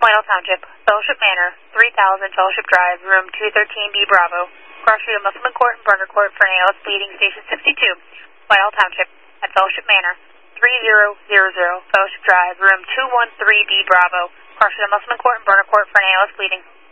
Whitehall Township, Fellowship Manor, 3000 Fellowship Drive, Room 213B Bravo. Cross Street of Musselman Court and Burger Court for an ALS bleeding, Station 62. Whitehall Township, at Fellowship Manor, 3000 Fellowship Drive, Room 213B Bravo. Cross Street of Musselman Court and Burger Court for an ALS bleeding.